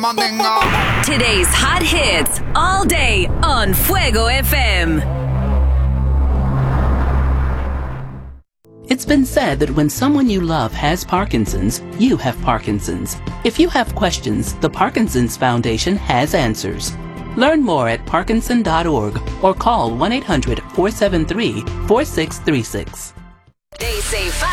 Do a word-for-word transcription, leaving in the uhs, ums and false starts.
Today's hot hits all day on Fuego F M. It's been said that when someone you love has Parkinson's, you have Parkinson's. If you have questions, the Parkinson's Foundation has answers. Learn more at parkinson dot org or call one eight hundred four seven three four six three six. They say five.